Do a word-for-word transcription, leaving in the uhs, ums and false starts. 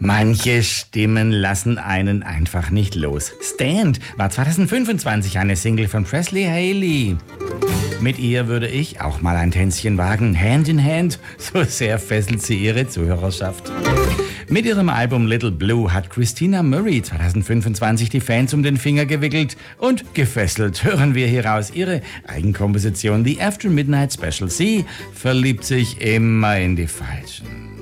Manche Stimmen lassen einen einfach nicht los. Stand war zwanzig fünfundzwanzig eine Single von Presley Haley. Mit ihr würde ich auch mal ein Tänzchen wagen, Hand in Hand, so sehr fesselt sie ihre Zuhörerschaft. Mit ihrem Album Little Blue hat Christina Murray zwanzig fünfundzwanzig die Fans um den Finger gewickelt und gefesselt. Hören wir hieraus ihre Eigenkomposition The After Midnight Special. Sie verliebt sich immer in die Falschen.